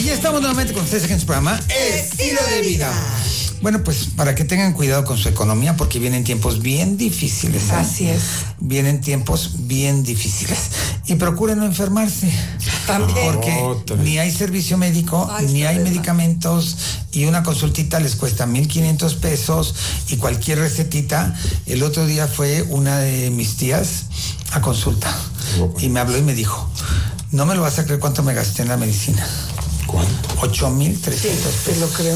estamos nuevamente con ustedes en su programa Estilo de Vida. Bueno, pues para que tengan cuidado con su economía, porque vienen tiempos bien difíciles. Así es. Vienen tiempos bien difíciles. Y procuren no enfermarse. También. Porque ni hay servicio médico, ni hay medicamentos, y una consultita les cuesta 1,500 pesos, y cualquier recetita. El otro día fue una de mis tías a consulta, y me habló y me dijo, no me lo vas a creer cuánto me gasté en la medicina. ¿Cuánto? 8,300 pesos. Te lo creo.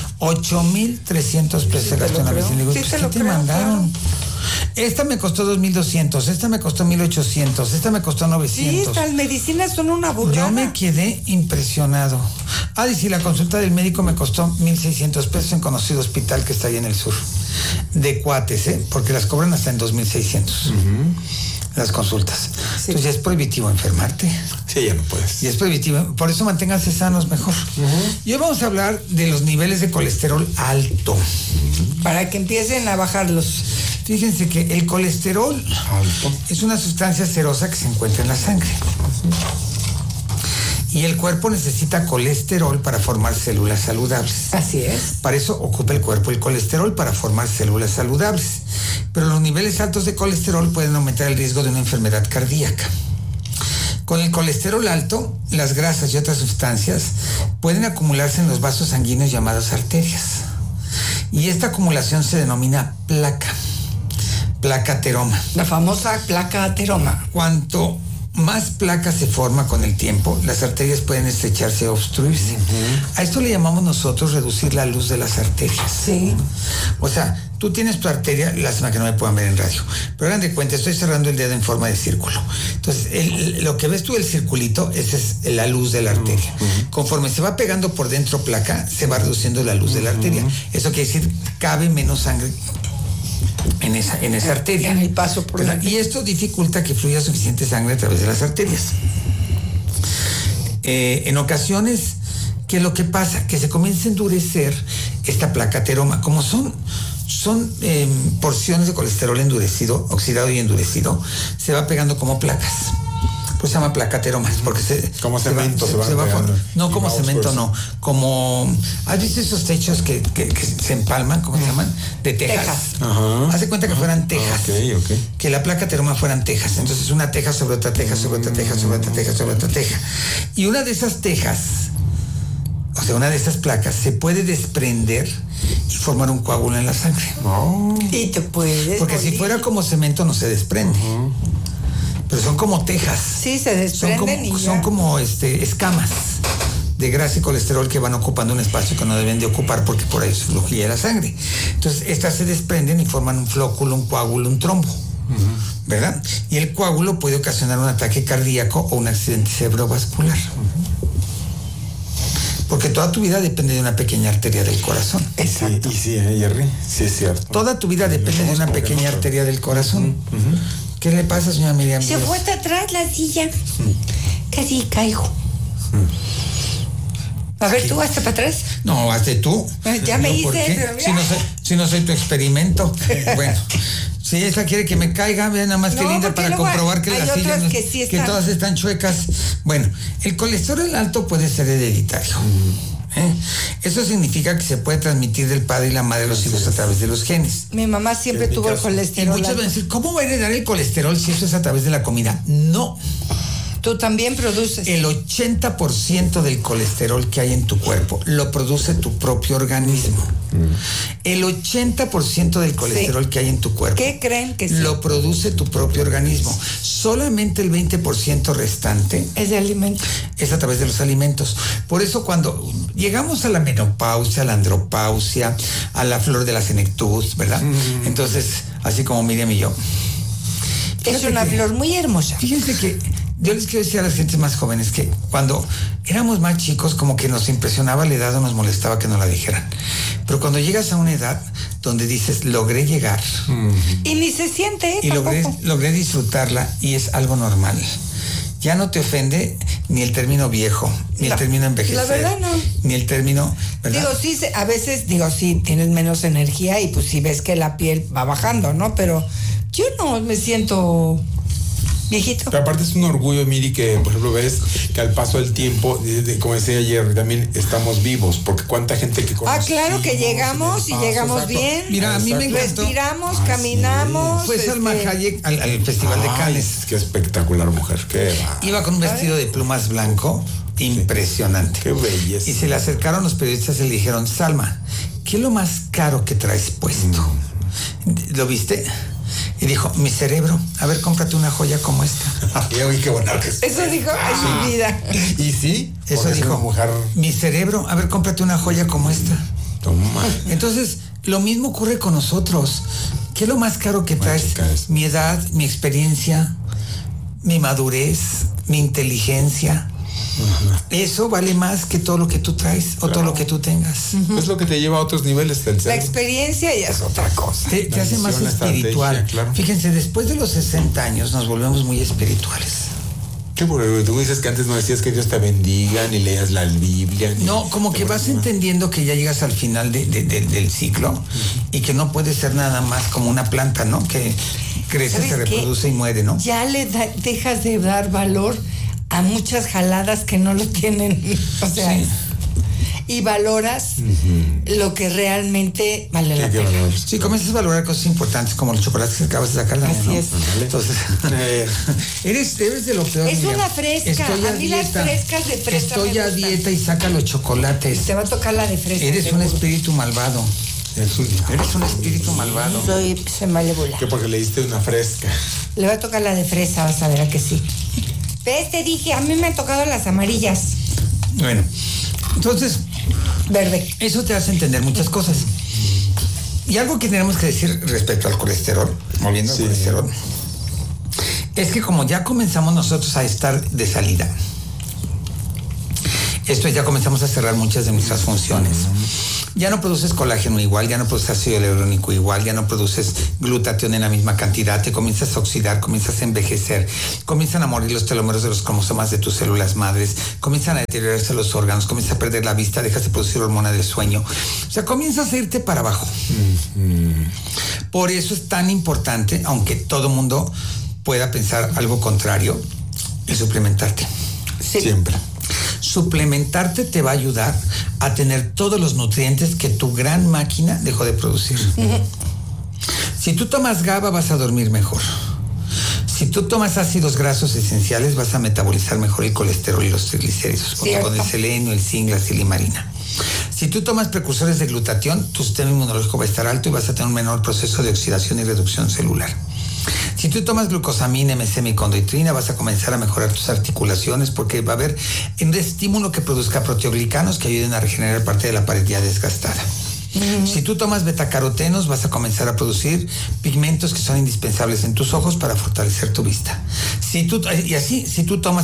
8,300 pesos gastó en la medicina. Le digo, Sí, pues, te ¿qué lo te creo, mandaron? claro. Esta me costó 2,200, esta me costó 1,800, esta me costó 900. Sí, estas medicinas son una burrada. Yo me quedé impresionado. Y si la consulta del médico me costó 1,600 pesos en conocido hospital que está ahí en el sur. De cuates, porque las cobran hasta en 2,600. Las consultas. Sí. Entonces ya es prohibitivo enfermarte. Sí, ya no puedes. Y es prohibitivo. Por eso manténganse sanos mejor. Y hoy vamos a hablar de los niveles de colesterol alto. Para que empiecen a bajarlos. Fíjense que el colesterol Alto. es una sustancia cerosa que se encuentra en la sangre. Y el cuerpo necesita colesterol para formar células saludables. Así es. Para eso ocupa el cuerpo el colesterol para formar células saludables. Pero los niveles altos de colesterol pueden aumentar el riesgo de una enfermedad cardíaca. Con el colesterol alto, las grasas y otras sustancias pueden acumularse en los vasos sanguíneos llamados arterias. Y esta acumulación se denomina placa ateroma. La famosa placa ateroma. Cuanto más placa se forma con el tiempo, las arterias pueden estrecharse o obstruirse. A esto le llamamos nosotros reducir la luz de las arterias. Sí. O sea, tú tienes tu arteria, lástima que no me puedan ver en radio, pero hagan de cuenta, estoy cerrando el dedo en forma de círculo. Entonces, lo que ves tú, el circulito, esa es la luz de la arteria. Conforme se va pegando por dentro placa, se va reduciendo la luz de la arteria. Eso quiere decir, cabe menos sangre en esa arteria. En el paso por la... Y esto dificulta que fluya suficiente sangre a través de las arterias. En ocasiones, ¿qué es lo que pasa? Que se comienza a endurecer esta placa ateroma. Como son porciones de colesterol endurecido, oxidado y endurecido, se va pegando como placas. Pues se llama placa ateroma, porque como cemento se va pegando. No, como cemento no. Como, ¿has visto esos techos que se empalman? ¿Cómo se llaman? De tejas. Ajá. Haz de cuenta que fueran tejas. Ok. Que la placa ateroma fueran tejas. Entonces una teja sobre otra teja, sobre otra teja, sobre otra teja, sobre otra teja. Y una de esas tejas, o sea, una de esas placas, se puede desprender y formar un coágulo en la sangre. Y te puedes Porque morir. si fuera como cemento no se desprende. Pero son como tejas. Sí, se desprenden son como escamas de grasa y colesterol que van ocupando un espacio que no deben de ocupar porque por ahí fluye la sangre. Entonces, estas se desprenden y forman un flóculo, un coágulo, un trombo. ¿Verdad? Y el coágulo puede ocasionar un ataque cardíaco o un accidente cerebrovascular. Porque toda tu vida depende de una pequeña arteria del corazón. Exacto. Y sí, Jerry, sí es cierto. Toda tu vida depende de una pequeña arteria del corazón. ¿Qué le pasa, señora Miriam? Se fue hasta atrás la silla. Casi caigo. A ver, tú, hazte para atrás. No, hazte tú. Ya me hice, ¿por qué? pero mira. Si no soy tu experimento. Bueno, si ella quiere que me caiga, vean nada más que No, linda porque para luego comprobar que hay las sillas otras que sí están... que todas están chuecas. Bueno, el colesterol alto puede ser hereditario. Eso significa que se puede transmitir del padre y la madre a los hijos a través de los genes. Mi mamá siempre En mi tuvo el caso. Y colesterol. muchos van a decir, ¿cómo va a heredar el colesterol si eso es a través de la comida? No. Tú también produces. El 80% del colesterol que hay en tu cuerpo lo produce tu propio organismo. El 80% del colesterol que hay en tu cuerpo ¿Qué creen que sí? lo produce tu propio organismo. Solamente el 20% restante Es de alimento. es a través de los alimentos. Por eso cuando llegamos a la menopausia, a la andropausia, a la flor de la senectud, ¿verdad? Entonces, así como Miriam y yo. Es una flor muy hermosa. Fíjense que yo les quiero decir a las gentes más jóvenes que cuando éramos más chicos como que nos impresionaba la edad o nos molestaba que nos la dijeran. Pero cuando llegas a una edad donde dices, logré llegar Y ni se siente, y logré disfrutarla y es algo normal. Ya no te ofende ni el término viejo, ni el término envejecer. La verdad no. Ni el término, ¿verdad? Digo, sí, a veces, sí, tienes menos energía y pues sí ves que la piel va bajando, ¿no? Pero yo no me siento Viejito. Pero aparte es un orgullo, Miri, que por ejemplo ves que al paso del tiempo, como decía ayer, también estamos vivos, porque cuánta gente que conocemos. Claro que llegamos y llegamos exacto. bien. Mira, a mí me encantó. Respiramos, caminamos. Fue Salma Hayek al Festival de Cannes. Qué espectacular mujer, qué va. Iba con un vestido de plumas blanco, impresionante. Qué belleza. Y se le acercaron los periodistas y le dijeron, Salma, ¿qué es lo más caro que traes puesto? ¿Lo viste? Y dijo, mi cerebro, a ver, cómprate una joya como esta. Uy, qué bonito que es. Eso dijo en mi vida. ¿Y sí? Eso dijo, mujer. mi cerebro, a ver, cómprate una joya como esta. Toma. Entonces, lo mismo ocurre con nosotros. ¿Qué es lo más caro que traes? Mi edad, mi experiencia, mi madurez, mi inteligencia. Eso vale más que todo lo que tú traes o todo lo que tú tengas. Es lo que te lleva a otros niveles del La experiencia ya es otra cosa. Te hace más espiritual. Claro. Fíjense, después de los 60 años nos volvemos muy espirituales. ¿Qué? Porque tú dices que antes no decías que Dios te bendiga, ni leas la Biblia. No, como que vas entendiendo que ya llegas al final del ciclo y que no puede ser nada más como una planta, ¿no? Que crece, se reproduce y muere, ¿no? Ya dejas de dar valor a muchas jaladas que no lo tienen, o sea, sí. Y valoras lo que realmente vale la pena. Sí, comienzas a valorar cosas importantes como los chocolates que acabas de sacar. Así es. Entonces, eres de lo peor. Es Miriam. una fresca. A mí las frescas de fresa Estoy me a gustan. dieta y saca los chocolates. Te va a tocar la de fresa. Eres seguro. un espíritu malvado. Eres un espíritu malvado. Soy malévola. Que porque le diste una fresca. Le va a tocar la de fresa, vas a ver a que sí. ¿Ves? Te dije, a mí me han tocado las amarillas. Bueno, entonces, Verde. eso te hace entender muchas cosas. Y algo que tenemos que decir respecto al colesterol, volviendo al colesterol, es que como ya comenzamos nosotros a estar de salida, esto ya comenzamos a cerrar muchas de nuestras funciones. Ya no produces colágeno igual, ya no produces ácido hialurónico igual, ya no produces glutatión en la misma cantidad, te comienzas a oxidar, comienzas a envejecer, comienzan a morir los telómeros de los cromosomas de tus células madres, comienzan a deteriorarse los órganos, comienzas a perder la vista, dejas de producir hormona del sueño. O sea, comienzas a irte para abajo. Por eso es tan importante, aunque todo mundo pueda pensar algo contrario, el suplementarte. Sí. Siempre. Suplementarte te va a ayudar a tener todos los nutrientes que tu gran máquina dejó de producir. Si tú tomas GABA vas a dormir mejor. Si tú tomas ácidos grasos esenciales vas a metabolizar mejor el colesterol y los triglicéridos, junto con el selenio, el zinc, la silimarina. Si tú tomas precursores de glutatión, tu sistema inmunológico va a estar alto y vas a tener un menor proceso de oxidación y reducción celular. Si tú tomas glucosamina, MSM y condoitrina, vas a comenzar a mejorar tus articulaciones porque va a haber un estímulo que produzca proteoglicanos que ayuden a regenerar parte de la pared ya desgastada. Si tú tomas betacarotenos, vas a comenzar a producir pigmentos que son indispensables en tus ojos para fortalecer tu vista. Si tú tomas,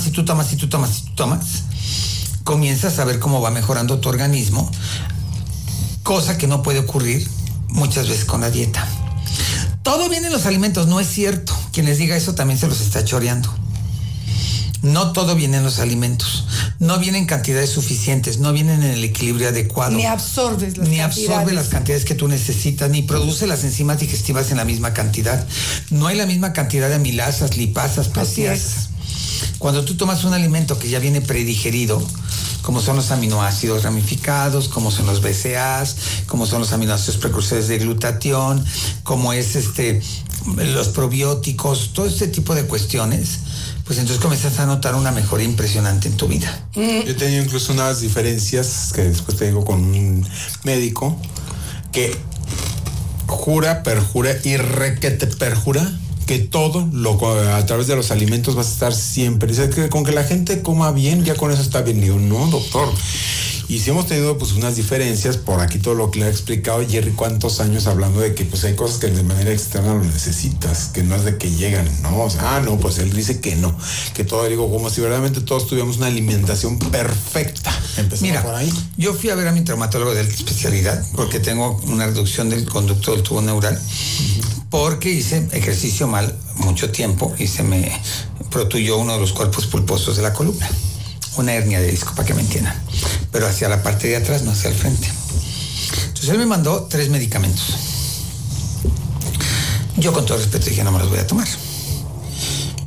comienzas a ver cómo va mejorando tu organismo, cosa que no puede ocurrir muchas veces con la dieta. Todo viene en los alimentos, no es cierto. Quien les diga eso también se los está choreando. No todo viene en los alimentos. No viene en cantidades suficientes, no vienen en el equilibrio adecuado. Ni absorbes las cantidades. Absorbe las cantidades que tú necesitas, ni produce las enzimas digestivas en la misma cantidad. No hay la misma cantidad de amilasas, lipasas, proteasas. Cuando tú tomas un alimento que ya viene predigerido, como son los aminoácidos ramificados, como son los BCAAs, como son los aminoácidos precursores de glutatión, como es los probióticos, todo este tipo de cuestiones, pues entonces comienzas a notar una mejoría impresionante en tu vida. Yo he tenido incluso unas diferencias que después te digo con un médico que jura, perjura y requete perjura que todo a través de los alimentos vas a estar siempre. Dice que con que la gente coma bien, ya con eso está bien. Digo, no, doctor. Y si hemos tenido pues unas diferencias, por aquí todo lo que le ha explicado Jerry, cuántos años hablando de que pues hay cosas que de manera externa lo necesitas, que no es de que llegan, ¿no? O sea, no, pues él dice que no, que todo, digo, como si verdaderamente todos tuviéramos una alimentación perfecta. Empezamos por ahí. Yo fui a ver a mi traumatólogo de especialidad porque tengo una reducción del conducto del tubo neural, porque hice ejercicio mal mucho tiempo y se me protuyó uno de los cuerpos pulposos de la columna. Una hernia de disco, para que me entiendan, pero hacia la parte de atrás, no hacia el frente. Entonces él me mandó 3 medicamentos. Yo con todo respeto dije, no me los voy a tomar.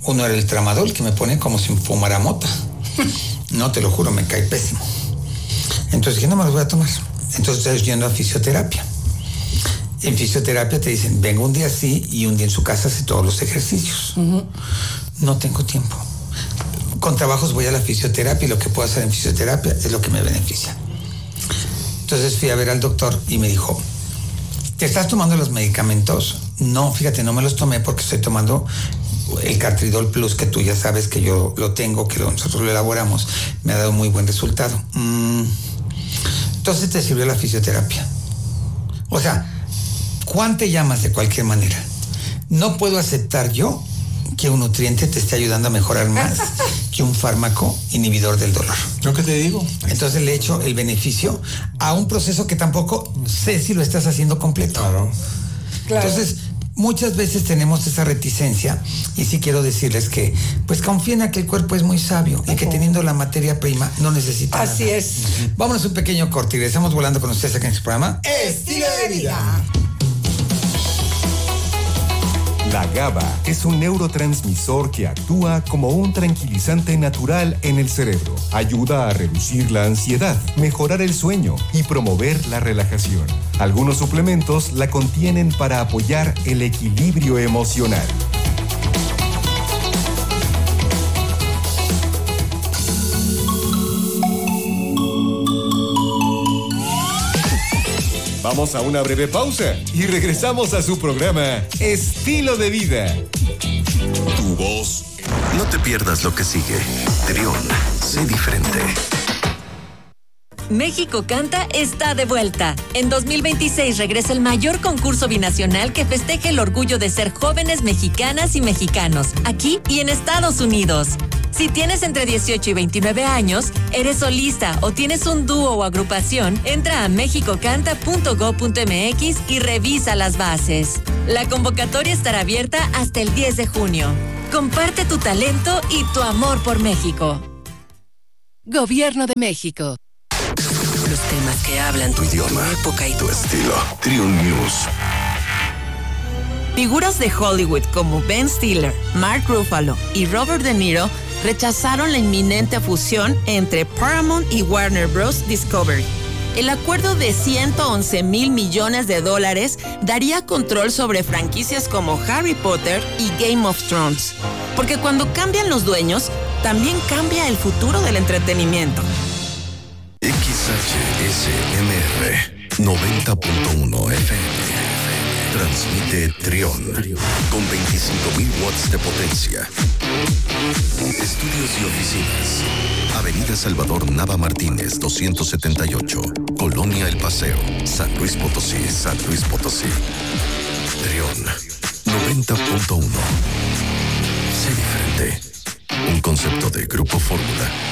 Uno era el tramadol, que me pone como si fumara mota. No, te lo juro, me cae pésimo. Entonces dije, no me los voy a tomar. Entonces estoy yendo a fisioterapia. En fisioterapia te dicen, venga un día sí y un día en su casa hace todos los ejercicios. No tengo tiempo. Con trabajos voy a la fisioterapia y lo que puedo hacer en fisioterapia es lo que me beneficia. Entonces fui a ver al doctor y me dijo, ¿te estás tomando los medicamentos? No, fíjate, no me los tomé porque estoy tomando el Cartridol Plus, que tú ya sabes que yo lo tengo, que nosotros lo elaboramos. Me ha dado muy buen resultado. Entonces te sirvió la fisioterapia. O sea, Juan, te llamas de cualquier manera. No puedo aceptar yo que un nutriente te esté ayudando a mejorar más que un fármaco inhibidor del dolor. ¿Yo qué te digo? Entonces le echo el beneficio a un proceso que tampoco sé si lo estás haciendo completo. Claro. Entonces, muchas veces tenemos esa reticencia y sí quiero decirles que, pues confíen en que el cuerpo es muy sabio y que teniendo la materia prima no necesita Así nada. es. Vámonos un pequeño corte y regresamos volando con ustedes aquí en este programa. Estilo de vida. La GABA es un neurotransmisor que actúa como un tranquilizante natural en el cerebro. Ayuda a reducir la ansiedad, mejorar el sueño y promover la relajación. Algunos suplementos la contienen para apoyar el equilibrio emocional. Vamos a una breve pausa y regresamos a su programa Estilo de Vida. Tu voz. No te pierdas lo que sigue. Trión, sé diferente. México Canta está de vuelta. En 2026 regresa el mayor concurso binacional que festeje el orgullo de ser jóvenes mexicanas y mexicanos, aquí y en Estados Unidos. Si tienes entre 18 y 29 años, eres solista o tienes un dúo o agrupación, entra a mexicocanta.go.mx y revisa las bases. La convocatoria estará abierta hasta el 10 de junio. Comparte tu talento y tu amor por México. Gobierno de México. Los temas que hablan Tu idioma, tu época y tu estilo. Trión News. Figuras de Hollywood como Ben Stiller, Mark Ruffalo y Robert De Niro rechazaron la inminente fusión entre Paramount y Warner Bros. Discovery. El acuerdo de $111 mil millones daría control sobre franquicias como Harry Potter y Game of Thrones. Porque cuando cambian los dueños, también cambia el futuro del entretenimiento. XHSMR 90.1 FM. Transmite Trión con 25.000 watts de potencia. Estudios y oficinas. Avenida Salvador Nava Martínez, 278. Colonia El Paseo, San Luis Potosí, San Luis Potosí. Trión 90.1. Sé diferente. Un concepto de Grupo Fórmula.